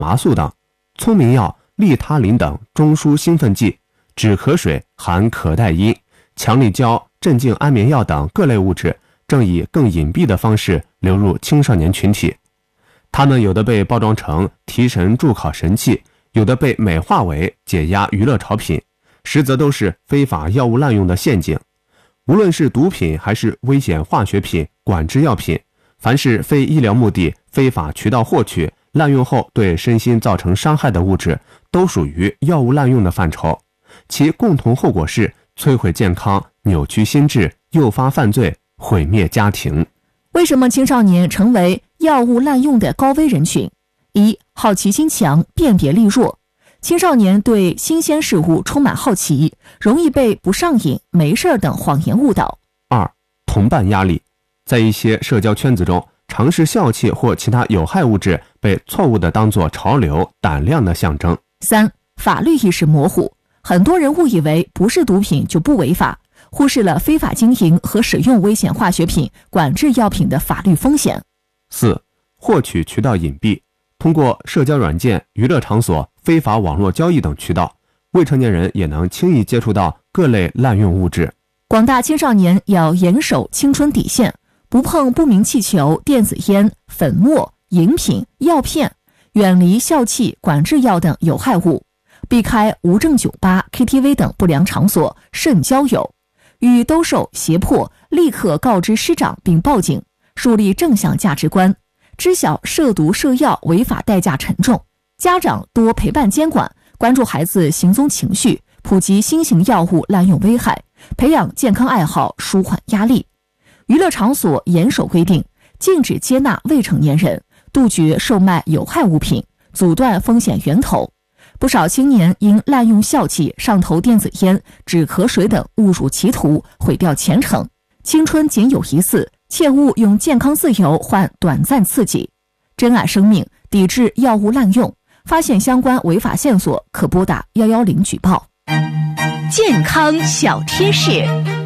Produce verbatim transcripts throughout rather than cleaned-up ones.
麻素等；聪明药、利他林等中枢兴奋剂；止咳水含可待因、强力胶、镇静安眠药等各类物质正以更隐蔽的方式流入青少年群体。它们有的被包装成提神助考神器，有的被美化为解压娱乐潮品，实则都是非法药物滥用的陷阱。无论是毒品还是危险化学品、管制药品，凡是非医疗目的、非法渠道获取、滥用后对身心造成伤害的物质，都属于药物滥用的范畴。其共同后果是摧毁健康、扭曲心智、诱发犯罪、毁灭家庭。 为什么青少年成为药物滥用的高危人群？一、好奇心强，辨别力弱。青少年对新鲜事物充满好奇，容易被不上瘾、没事等谎言误导。 二、同伴压力，在一些社交圈子中，尝试笑气或其他有害物质被错误地当作潮流、胆量的象征。 三、法律意识模糊，很多人误以为不是毒品就不违法，忽视了非法经营和使用危险化学品、管制药品的法律风险。 四、获取渠道隐蔽，通过社交软件、娱乐场所、非法网络交易等渠道，未成年人也能轻易接触到各类滥用物质。 广大青少年要严守青春底线，不碰不明气球、电子烟、粉末、饮品、药片，远离笑气、管制药等有害物，避开无证酒吧、K T V 等不良场所，慎交友。遇兜售、胁迫，立刻告知师长并报警，树立正向价值观，知晓涉毒涉药违法代价沉重。家长多陪伴监管，关注孩子行踪情绪，普及新型药物滥用危害，培养健康爱好，舒缓压力。娱乐场所严守规定，禁止接纳未成年人，杜绝售卖有害物品，阻断风险源头。不少青年因滥用笑气、上头电子烟、止咳水等误入歧途，毁掉前程。青春仅有一次，切勿用健康自由换短暂刺激。珍爱生命，抵制药物滥用。发现相关违法线索，可拨打一一零举报。 健康小贴士。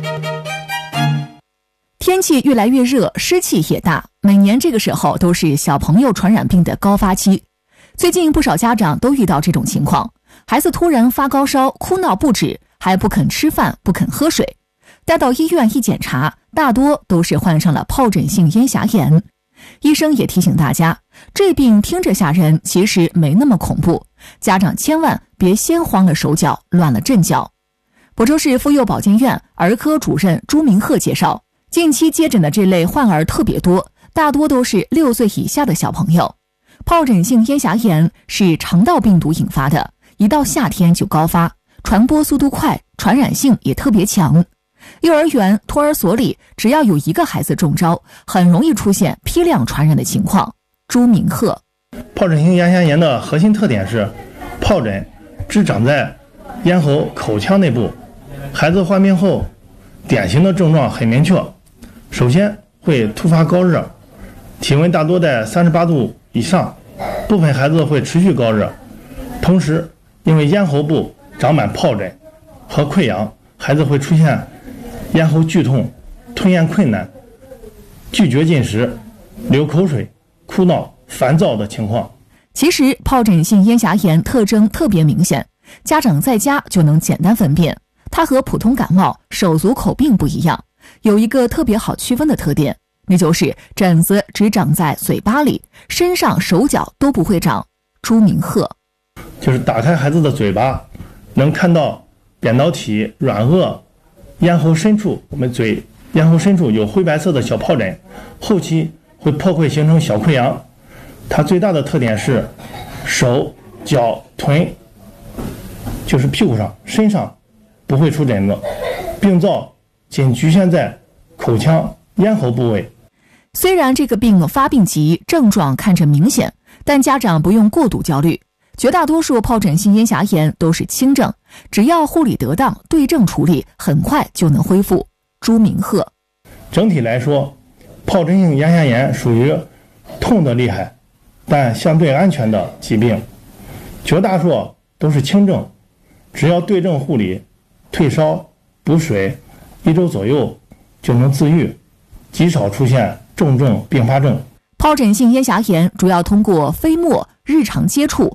天气越来越热，湿气也大，每年这个时候都是小朋友传染病的高发期。最近不少家长都遇到这种情况，孩子突然发高烧，哭闹不止，还不肯吃饭，不肯喝水。带到医院一检查，大多都是患上了疱疹性咽峡炎。医生也提醒大家，这病听着吓人，其实没那么恐怖，家长千万别先慌了手脚，乱了阵脚。亳州市妇幼保健院儿科主任朱明鹤介绍，近期接诊的这类患儿特别多，大多都是六岁以下的小朋友。疱疹性咽峡炎是肠道病毒引发的，一到夏天就高发，传播速度快，传染性也特别强。幼儿园、托儿所里，只要有一个孩子中招，很容易出现批量传染的情况。朱明鹤， 疱疹性咽峡炎的核心特点是，疱疹只长在咽喉、口腔内部。孩子患病后，典型的症状很明确，首先会突发高热，体温大多在三十八度以上，部分孩子会持续高热，同时因为咽喉部长满疱疹和溃疡，孩子会出现咽喉剧痛、吞咽困难、拒绝进食、流口水、哭闹、烦躁的情况。 其实疱疹性咽峡炎特征特别明显，家长在家就能简单分辨。它和普通感冒、手足口病不一样，有一个特别好区分的特点，那就是疹子只长在嘴巴里，身上手脚都不会长。朱明鹤， 就是打开孩子的嘴巴，能看到扁桃体、软腭、咽喉深处，我们嘴咽喉深处有灰白色的小疱疹，后期会破溃形成小溃疡。它最大的特点是手、脚、臀，就是屁股上、身上不会出疹子，病灶仅局限在口腔、咽喉部位。 虽然这个病发病急，症状看着明显，但家长不用过度焦虑。绝大多数疱疹性咽峡炎都是轻症，只要护理得当，对症处理，很快就能恢复。朱明鹤， 整体来说，疱疹性咽峡炎属于痛得厉害但相对安全的疾病，绝大数都是轻症，只要对症护理，退烧补水，一周左右就能自愈，极少出现重症并发症。 疱疹性咽峡炎主要通过飞沫、日常接触